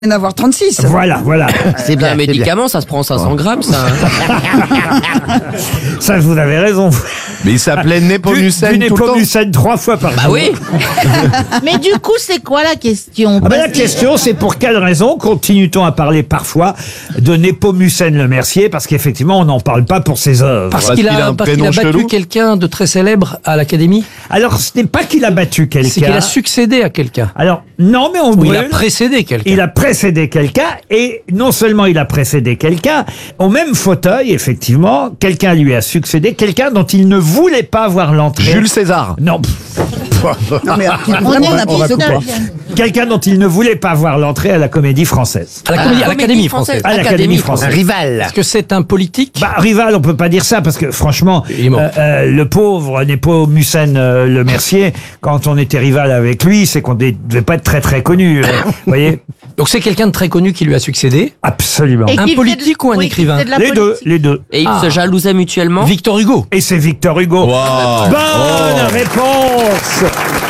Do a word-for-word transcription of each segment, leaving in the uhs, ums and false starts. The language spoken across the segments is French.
en avoir trente-six. Voilà, voilà. C'est bien un médicament, ça se prend cinq cents grammes, ça. Ça, vous avez raison. Mais il s'appelait Nepomucène Du tout le temps. Nepomucène trois fois par Bah jour. oui. Mais du coup, c'est quoi la question? Ah ben la question, c'est pour quelle raison continue-t-on à parler parfois de Nepomucène Le Mercier? Parce qu'effectivement, on n'en parle pas pour ses œuvres. Parce Parce qu'il qu'il a a, un parce qu'il a prénom battu chelou. quelqu'un de très célèbre à l'Académie. Alors, ce n'est pas qu'il a battu C'est qu'il quelqu'un. a succédé à quelqu'un. Alors, non, mais on Ou il brûle. a précédé quelqu'un. Il a précédé quelqu'un, et non seulement il a précédé quelqu'un, au même fauteuil, effectivement, quelqu'un lui a succédé, quelqu'un dont il ne voulait pas voir l'entrée. Jules César. Non, Non, mais On vraiment est n'importe quoi. quelqu'un dont il ne voulait pas voir l'entrée à la Comédie Française. À la comédie- à l'Académie française. À l'Académie française. Rival. Est-ce que c'est un politique? Bah, rival, on peut pas dire ça, parce que franchement, Il est mort. euh, euh, le pauvre Nepomucène euh, Le Mercier, quand on était rival avec lui, c'est qu'on ne devait pas être très très connu. euh, Vous voyez? Donc c'est quelqu'un de très connu qui lui a succédé. Absolument. Et Un qui fait politique de- ou un oui, écrivain? c'est de la Les deux, politique. les deux. Et ils Ah. se jalousaient mutuellement. Victor Hugo. Et c'est Victor Hugo. Wow. Bonne réponse.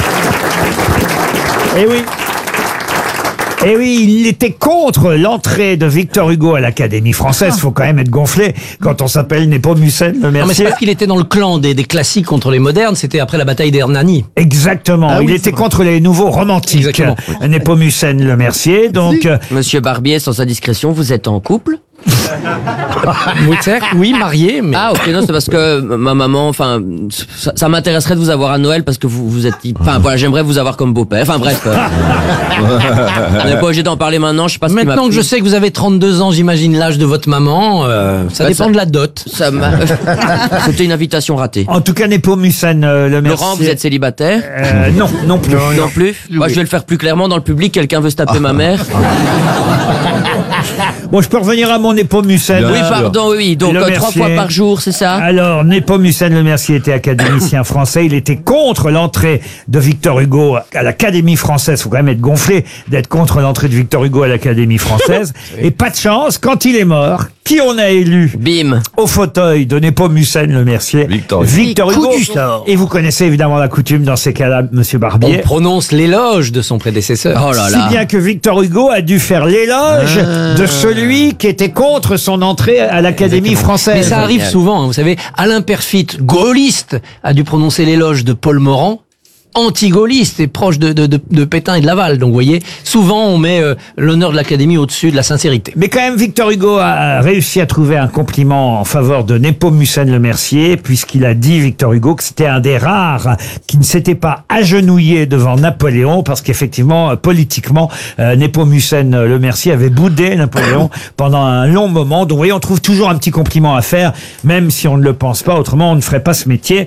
Eh oui. Eh oui, il était contre l'entrée de Victor Hugo à l'Académie française. Faut quand même être gonflé quand on s'appelle Nepomucène Le Non mais c'est Mercier. parce qu'il était dans le clan des, des classiques contre les modernes. C'était après la bataille d'Hernani. Exactement. Ah il oui, était c'est vrai. contre les nouveaux romantiques. Exactement. Nepomucène Le Mercier. Donc, euh, Monsieur Barbier, sans indiscrétion, vous êtes en couple? Oui, certes, oui, marié, mais Ah ok, non, c'est parce que ma maman, enfin, ça, ça m'intéresserait de vous avoir à Noël parce que vous, vous êtes, enfin voilà, j'aimerais vous avoir comme beau-père. Enfin bref, euh, on n'est pas obligé d'en parler maintenant. Je sais pas ce qui m'a maintenant que pris. je sais que vous avez trente-deux ans, j'imagine l'âge de votre maman, euh, ça Bah, dépend ça- de la dot. Ça m'a- C'était une invitation ratée. en tout cas, Nepomucène euh, Le Mercier. Laurent, vous êtes célibataire? Euh, non, non plus. Non plus. Moi, je vais le faire plus clairement dans le public. Quelqu'un veut se taper ma mère? Bon, je peux revenir à mon Nepomucène. Oui, Euh, pardon, oui. Donc Le euh, trois Mercier. fois par jour, c'est ça? Alors, Nepomucène Le Mercier était académicien français. Il était contre l'entrée de Victor Hugo à l'Académie française. Faut quand même être gonflé d'être contre l'entrée de Victor Hugo à l'Académie française. Et pas de chance, quand il est mort, qui on a élu Bim. au fauteuil de Nepomucène Le Mercier? Victor Hugo. Victor Hugo. Coup du sort. Et vous connaissez évidemment la coutume dans ces cas-là, Monsieur On Barbier. prononce l'éloge de son prédécesseur. Oh là Si là. bien que Victor Hugo a dû faire l'éloge de celui qui était contre son entrée à l'Académie française. Mais ça arrive souvent, hein, vous savez. Alain Perfit, gaulliste, a dû prononcer l'éloge de Paul Morand, anti-gaulliste et proche de, de, de, de Pétain et de Laval. Donc vous voyez, souvent on met euh, l'honneur de l'Académie au-dessus de la sincérité. Mais quand même, Victor Hugo a réussi à trouver un compliment en faveur de Nepomucène Le Mercier, puisqu'il a dit, Victor Hugo, que c'était un des rares qui ne s'était pas agenouillé devant Napoléon, parce qu'effectivement, euh, politiquement, euh, Nepomucène Le Mercier avait boudé Napoléon pendant un long moment. Donc vous voyez, on trouve toujours un petit compliment à faire, même si on ne le pense pas, autrement on ne ferait pas ce métier.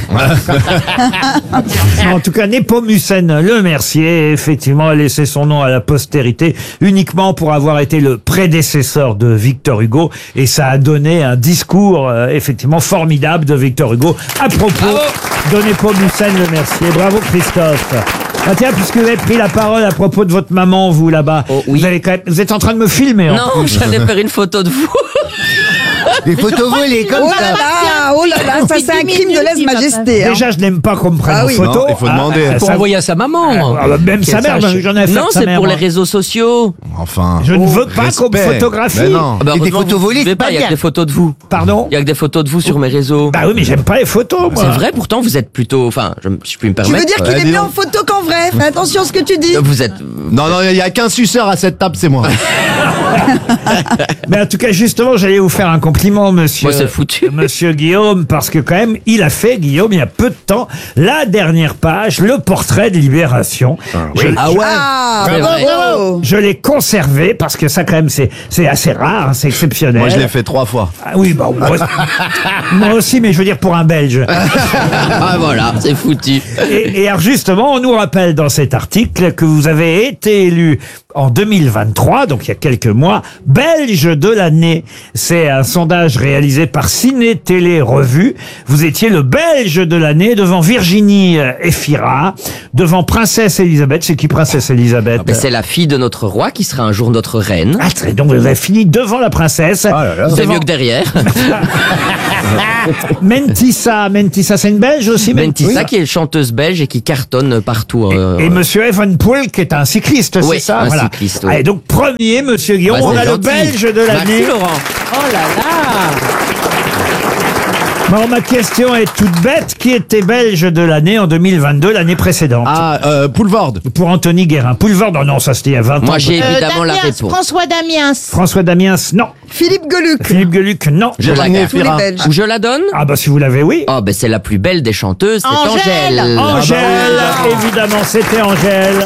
En tout cas, Nepomucène Le Mercier, effectivement, a laissé son nom à la postérité uniquement pour avoir été le prédécesseur de Victor Hugo. Et ça a donné un discours, euh, effectivement, formidable de Victor Hugo à propos de Nepomucène Le Mercier. Bravo, Christophe. Ah tiens, puisque vous avez pris la parole à propos de votre maman, vous, là-bas, Oh, oui. vous, avez quand même- vous êtes en train de me filmer, en Non, plus. j'allais faire une photo de vous. Des photos volées comme Oh ça. là là, oh là là, ça c'est un crime de lèse-majesté. hein. Déjà, je n'aime pas qu'on me prenne Ah en oui. photo. Non, il faut demander. Ah, Pour ça- envoyer à sa maman. Ah, bah, même sa Qu'elle mère, sache. j'en ai affaire Non, de sa c'est mère, pour les moi. réseaux sociaux. Enfin. Je ne veux pas qu'on me respect. photographie. Mais non. Ah bah, Et des heureusement, photos vous volées, pouvez c'est pas. pas Il y a que bien. des photos de vous. Pardon? Il y a que des photos de vous sur mes réseaux. Bah oui, mais j'aime pas les photos, moi. C'est vrai, pourtant vous êtes plutôt, enfin, je, je puis me Tu permettre. veux dire qu'il Ouais, est dis mieux donc. en photo qu'en vrai? Fais attention à ce que tu dis. Vous êtes. Non, non, il y a qu'un suceur à cette table, c'est moi. Mais en tout cas, justement, j'allais vous faire un compliment, monsieur. Moi, c'est foutu. Monsieur Guillaume, parce que quand même, il a fait, Guillaume, il y a peu de temps, la dernière page, le portrait de Libération. Je, Ah ouais. Ah, C'est vrai. bravo. je l'ai conservé parce que ça, quand même, c'est, c'est assez rare, hein, c'est exceptionnel. Moi, je l'ai fait trois fois. Ah oui, bah, moi, moi aussi, mais je veux dire pour un Belge. Ah voilà, c'est foutu. Et, et alors justement, on nous rappelle dans cet article que vous avez été élu en deux mille vingt-trois, donc il y a quelques mois, Belge de l'année. C'est un sondage réalisé par Ciné Télé Revue. Vous étiez le Belge de l'année devant Virginie Efira, devant Princesse Elisabeth. C'est qui Princesse Elisabeth? Mais c'est la fille de notre roi qui sera un jour notre reine. Ah, très- donc vous avez fini devant la princesse. C'est Devant mieux que derrière. Mentissa. Mentissa, c'est une Belge aussi, Mentissa Mentissa. qui est chanteuse belge et qui cartonne partout. euh, Et monsieur Evan Poel, qui est un cycliste, oui, c'est ça? un Voilà. Voilà. cycliste. Oui. Allez, donc premier, monsieur Guillaume, Bah, on c'est a gentil. le Belge de l'année. Merci Laurent. Oh là là. Bon, ma question est toute bête. Qui était Belge de l'année en deux mille vingt-deux, l'année précédente? Ah, euh, Poulvord. Pour Anthony Guérin. Poulvord, oh non, ça c'était il y a vingt ans. Moi j'ai Euh, évidemment la Damiens, réponse. François Damiens. François Damiens, non. Philippe Geluc. Philippe Geluc, non. Je la garde. Tous les Belges. Ou je la donne? Ah bah si vous l'avez, oui. Oh ben c'est la plus belle des chanteuses, c'est Angèle. Angèle. Angèle, évidemment, c'était Angèle.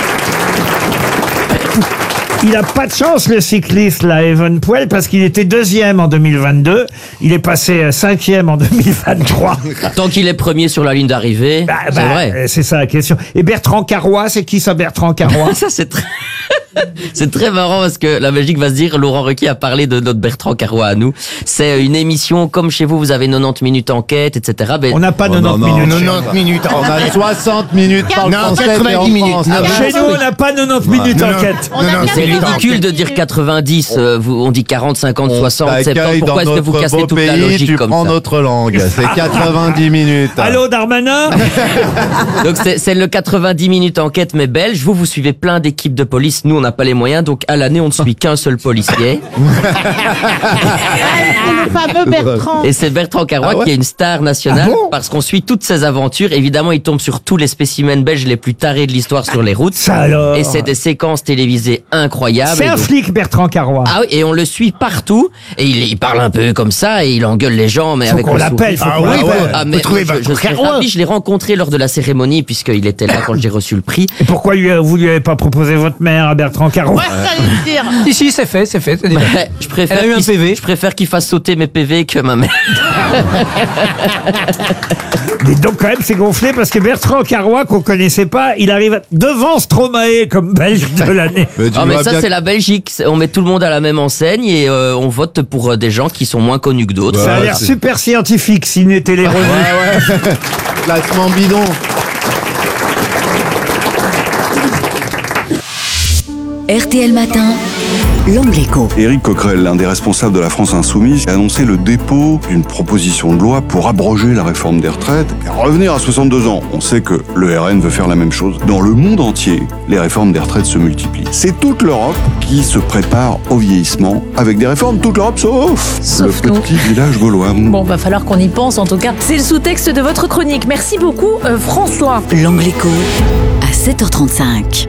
Il n'a pas de chance, le cycliste, là, Evan Poel, parce qu'il était deuxième en deux mille vingt-deux. Il est passé euh, cinquième en deux mille vingt-trois. Tant qu'il est premier sur la ligne d'arrivée, Bah, c'est bah, vrai. euh, C'est ça la question. Et Bertrand Carrois, c'est qui ça, Bertrand Carrois? Ça c'est très... C'est très marrant parce que la Belgique va se dire, Laurent Ruquier a parlé de notre Bertrand Carrois à nous. C'est une émission, comme chez vous, vous avez quatre-vingt-dix minutes enquête, et cetera. Ben, On n'a pas Oh, non, quatre-vingt-dix non, minutes. quatre-vingt-dix minutes. On a soixante minutes par le Non, français. quatre-vingt-dix et en minutes. France. Non, Chez nous, on n'a pas quatre-vingt-dix minutes non, non. enquête. On a bien c'est fait ridicule de dire quatre-vingt-dix, euh, vous, on dit quarante, cinquante, soixante, T'accueilles soixante-dix. Pourquoi dans est-ce que vous notre cassez beau toute la pays, logique tu comme prends ça? notre langue. C'est quatre-vingt-dix minutes. Allô, Darmanin? Donc c'est c'est le quatre-vingt-dix minutes enquête mais belge. Vous, vous suivez plein d'équipes de police. Nous, on n'a pas les moyens. Donc à l'année, on ne suit qu'un seul policier. C'est le fameux Bertrand. Et c'est Bertrand Carrois Ah ouais qui est une star nationale Ah bon parce qu'on suit toutes ses aventures. Évidemment, il tombe sur tous les spécimens belges les plus tarés de l'histoire sur les routes. Ça alors. Et c'est des séquences télévisées incroyables. C'est Et un donc- flic, Bertrand Carrois. Ah oui, et on le suit partout. Et il, il parle un peu comme ça et il engueule les gens, mais Faut avec qu'on le l'appelle, faut sourire. qu'on Ah oui, l'appelle. ah, mais Faut trouver je, je Bertrand serais Carrois. ravi. Je l'ai rencontré lors de la cérémonie puisqu'il était là quand j'ai reçu le prix. Et pourquoi lui, vous lui avez pas proposé votre mère à Bertrand Carrois? Ouais, j'allais le dire. Si, si, c'est fait, c'est fait. c'est déjà fait. Je préfère Elle a eu un qu'il- P V. Je préfère qu'il fasse sauter mes P V que ma mère. Mais donc quand même c'est gonflé parce que Bertrand Carrois qu'on connaissait pas, il arrive devant Stromae comme Belge de l'année. Mais tu Ah mais vois ça bien c'est la Belgique. C'est- On met tout le monde à la même enseigne et euh, on vote pour euh, des gens qui sont moins connus que d'autres. Ça a Ouais, l'air c'est- super scientifique s'il n'était les revenus. Ouais, ouais. Classement bidon. R T L Matin, l'angle écho. Éric Coquerel, l'un des responsables de la France Insoumise, a annoncé le dépôt d'une proposition de loi pour abroger la réforme des retraites et revenir à soixante-deux ans. On sait que le R N veut faire la même chose. Dans le monde entier, les réformes des retraites se multiplient. C'est toute l'Europe qui se prépare au vieillissement avec des réformes, toute l'Europe sauf, Sauf le nous. petit village gaulois. Bon, va falloir qu'on y pense en tout cas. C'est le sous-texte de votre chronique. Merci beaucoup, euh, François. L'angle écho à sept heures trente-cinq.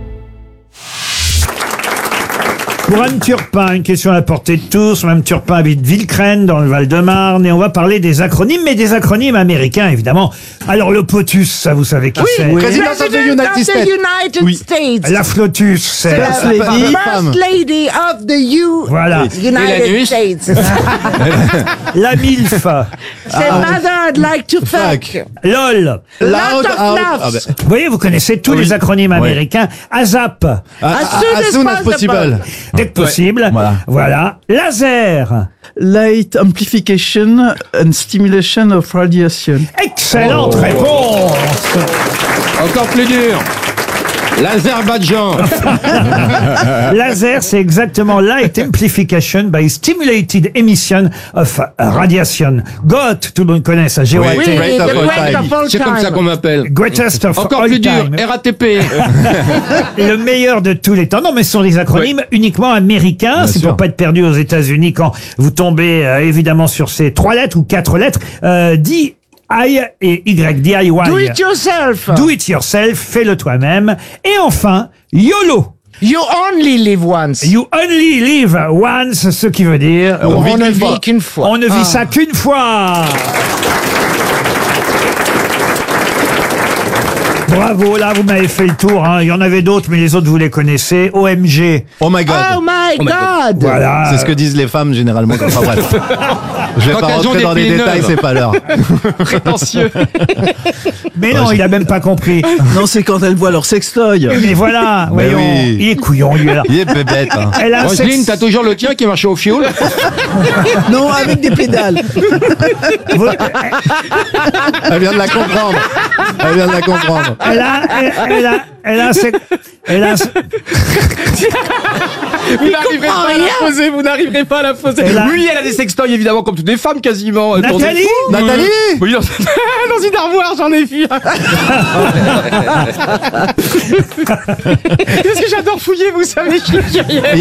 Pour Anne Turpin, une question à la portée de tous. Mme Turpin habite Villecrène dans le Val-de-Marne et on va parler des acronymes, mais des acronymes américains évidemment. Alors le POTUS, ça vous savez qui c'est? Président of the United States. United Oui. States. La Flotus, c'est... La First femme. Lady of the U. Voilà. United States. La MILF. C'est Mother I'd like to fuck. LOL. Lot Loud of out. laughs. Ah, ben, Vous voyez, vous connaissez tous les acronymes américains. ASAP. ah, As ah, soon as as soon as possible. possible. Dès que possible. Voilà. Voilà. Laser. Light amplification and stimulation of radiation. Excellente réponse. Encore plus dur. L'Azerbaïdjan. Laser, c'est exactement Light Amplification by Stimulated Emission of Radiation. G O T, tout le monde connaît ça, G O A T. Oui, Great the of all great time. of all C'est comme ça qu'on time. m'appelle. Greatest of Encore all plus dur. time. R A T P. Le meilleur de tous les temps. Non, mais ce sont des acronymes uniquement américains. C'est sûr. pour pas être perdu aux États-Unis quand vous tombez euh, évidemment sur ces trois lettres ou quatre lettres. Euh, D I et Y, D I Y. Do it yourself. Do it yourself, fais-le toi-même. Et enfin, YOLO. You only live once. You only live once, ce qui veut dire On vit On ne qu'une fois. vit qu'une fois. on ne vit Ah. ça qu'une fois. Bravo, là vous m'avez fait le tour. Hein. Il y en avait d'autres, mais les autres vous les connaissez. O M G. Oh my god. Oh my God. Voilà. C'est ce que disent les femmes généralement. Enfin bref. Je vais Quand pas elles ont rentrer des dans des filles détails, neuves. c'est pas l'heure. Prétentieux. Mais non, il a même pas compris. Non, c'est quand elles voient leur sextoy. Mais voilà, Mais voyons, oui. il est couillon, lui là. Il est bébête. Hein. Elle a un Roselyne, sexe- t'as toujours le tien qui marchait au fioul. Non, avec des pédales. Vous- Elle vient de la comprendre. Elle vient de la comprendre. Elle a, elle, elle a, elle a un sexe- elle a un se- Vous n'arriverez pas à la poser, vous n'arriverez pas à la poser. là- Oui, elle a des sextoys, évidemment, comme toutes les femmes, quasiment. Nathalie Tournez- Nathalie Oui, dans, dans une armoire, j'en ai vu. Parce que j'adore fouiller, vous savez, je suis curieux.